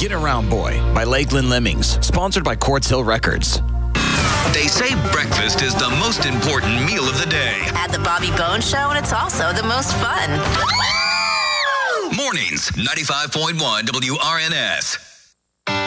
Get Around Boy by Lakeland Lemmings, sponsored by Quartz Hill Records. They say breakfast is the most important meal of the day. At the Bobby Bones Show, and it's also the most fun. Mornings, 95.1 WRNS.